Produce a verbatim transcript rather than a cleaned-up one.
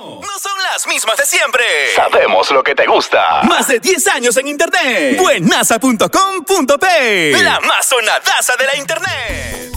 No son las mismas de siempre. Sabemos lo que te gusta. Más de diez años en internet. Buenasa punto com punto pe. La más sonadaza de la internet.